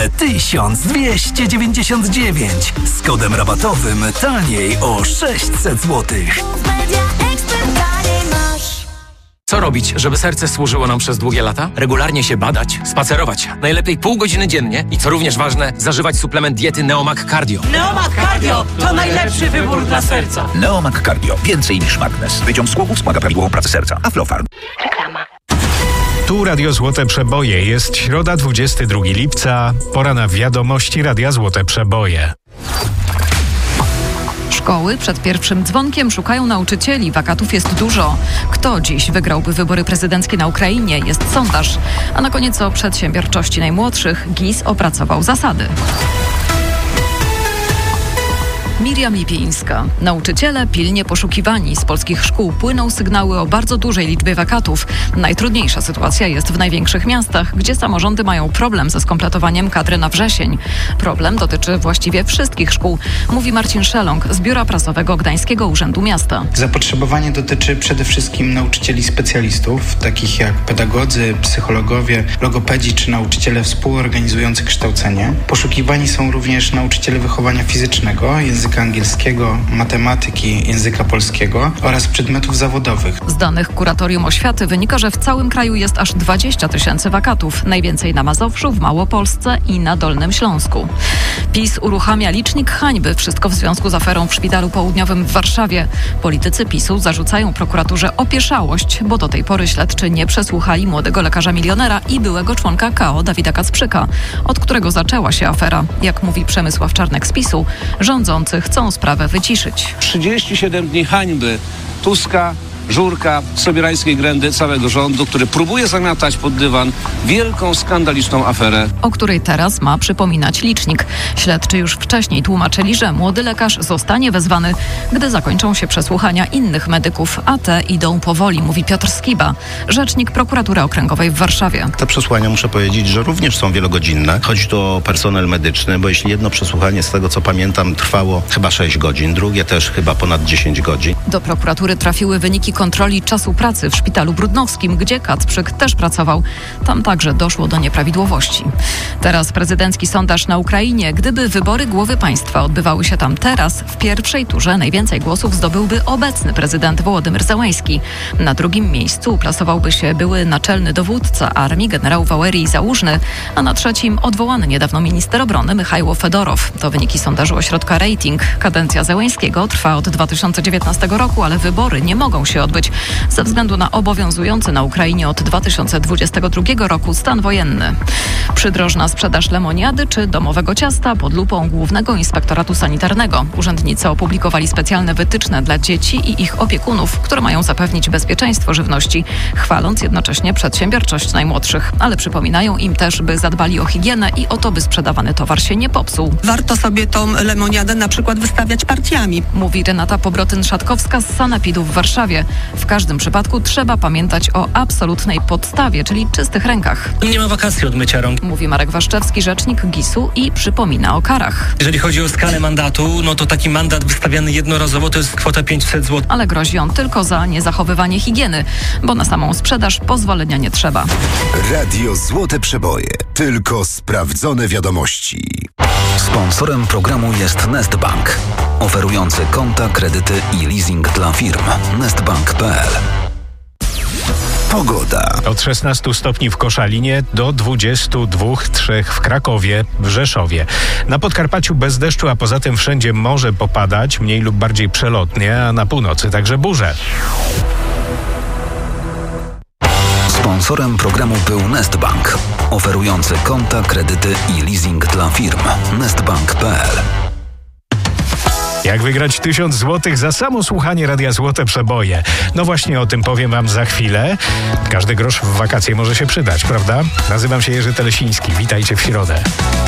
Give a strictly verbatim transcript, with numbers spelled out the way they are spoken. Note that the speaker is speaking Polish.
tysiąc dwieście dziewięćdziesiąt dziewięć. Z kodem rabatowym taniej o sześćset złotych. Co robić, żeby serce służyło nam przez długie lata? Regularnie się badać, spacerować. Najlepiej pół godziny dziennie i co również ważne, zażywać suplement diety Neomag Cardio. Neomag Cardio to najlepszy wybór dla serca. Neomag Cardio. Więcej niż magnes. Wyciąg z głowów wspomaga prawidłową pracę serca. Aflofarm. Reklama. Tu Radio Złote Przeboje. Jest środa, dwudziestego drugiego lipca. Pora na wiadomości Radia Złote Przeboje. Szkoły przed pierwszym dzwonkiem szukają nauczycieli. Wakatów jest dużo. Kto dziś wygrałby wybory prezydenckie na Ukrainie? Jest sondaż. A na koniec o przedsiębiorczości najmłodszych. G I S opracował zasady. Miriam Lipińska. Nauczyciele pilnie poszukiwani. Z polskich szkół płyną sygnały o bardzo dużej liczbie wakatów. Najtrudniejsza sytuacja jest w największych miastach, gdzie samorządy mają problem ze skompletowaniem kadry na wrzesień. Problem dotyczy właściwie wszystkich szkół, mówi Marcin Szeląg z Biura Prasowego Gdańskiego Urzędu Miasta. Zapotrzebowanie dotyczy przede wszystkim nauczycieli specjalistów, takich jak pedagodzy, psychologowie, logopedzi czy nauczyciele współorganizujący kształcenie. Poszukiwani są również nauczyciele wychowania fizycznego, języka angielskiego, matematyki, języka polskiego oraz przedmiotów zawodowych. Z danych Kuratorium Oświaty wynika, że w całym kraju jest aż dwadzieścia tysięcy wakatów. Najwięcej na Mazowszu, w Małopolsce i na Dolnym Śląsku. PiS uruchamia licznik hańby. Wszystko w związku z aferą w Szpitalu Południowym w Warszawie. Politycy PiSu zarzucają prokuraturze opieszałość, bo do tej pory śledczy nie przesłuchali młodego lekarza milionera i byłego członka K O Dawida Kacprzyka, od którego zaczęła się afera. Jak mówi Przemysław Czarnek z PiSu, rządzący chcą sprawę wyciszyć. trzydzieści siedem dni hańby Tuska, Żurka, sobierańskiej grędy całego rządu, który próbuje zamiatać pod dywan wielką, skandaliczną aferę, o której teraz ma przypominać licznik. Śledczy już wcześniej tłumaczyli, że młody lekarz zostanie wezwany, gdy zakończą się przesłuchania innych medyków, a te idą powoli, mówi Piotr Skiba, rzecznik Prokuratury Okręgowej w Warszawie. Te przesłuchania, muszę powiedzieć, że również są wielogodzinne. Chodzi tu o personel medyczny, bo jeśli jedno przesłuchanie, z tego co pamiętam, trwało chyba sześć godzin, drugie też chyba ponad dziesięć godzin. Do prokuratury trafiły wyniki kontroli czasu pracy w Szpitalu Brudnowskim, gdzie Kacprzyk też pracował. Tam także doszło do nieprawidłowości. Teraz prezydencki sondaż na Ukrainie. Gdyby wybory głowy państwa odbywały się tam teraz, w pierwszej turze najwięcej głosów zdobyłby obecny prezydent Wołodymyr Zełenski. Na drugim miejscu uplasowałby się były naczelny dowódca armii generał Walerij Załużny, a na trzecim odwołany niedawno minister obrony Michajło Fedorow. To wyniki sondażu ośrodka Rating. Kadencja Zełenskiego trwa od dwa tysiące dziewiętnastego roku, ale wybory nie mogą się odbyć ze względu na obowiązujący na Ukrainie od dwa tysiące dwudziestego drugiego roku stan wojenny. Przydrożna sprzedaż lemoniady czy domowego ciasta pod lupą Głównego Inspektoratu Sanitarnego. Urzędnicy opublikowali specjalne wytyczne dla dzieci i ich opiekunów, które mają zapewnić bezpieczeństwo żywności, chwaląc jednocześnie przedsiębiorczość najmłodszych. Ale przypominają im też, by zadbali o higienę i o to, by sprzedawany towar się nie popsuł. Warto sobie tą lemoniadę na przykład wystawiać partiami. Mówi Renata Pobrotyn-Szatkowska z Sanepidu w Warszawie. W każdym przypadku trzeba pamiętać o absolutnej podstawie, czyli czystych rękach. Nie ma wakacji od mycia rąk. Mówi Marek Waszczewski, rzecznik G I S-u i przypomina o karach. Jeżeli chodzi o skalę mandatu, no to taki mandat wystawiany jednorazowo to jest kwota pięćset złotych. Ale grozi on tylko za niezachowywanie higieny, bo na samą sprzedaż pozwolenia nie trzeba. Radio Złote Przeboje. Tylko sprawdzone wiadomości. Sponsorem programu jest Nestbank, oferujący konta, kredyty i leasing dla firm. nestbank kropka p l. Pogoda. Od szesnastu stopni w Koszalinie do dwudziestu dwóch, trzech w Krakowie, w Rzeszowie. Na Podkarpaciu bez deszczu, a poza tym wszędzie może popadać, mniej lub bardziej przelotnie, a na północy także burze. Sponsorem programu był Nestbank, oferujący konta, kredyty i leasing dla firm. nestbank kropka p l. Jak wygrać tysiąc złotych za samo słuchanie Radia Złote Przeboje? No właśnie o tym powiem wam za chwilę. Każdy grosz w wakacje może się przydać, prawda? Nazywam się Jerzy Telesiński. Witajcie w środę.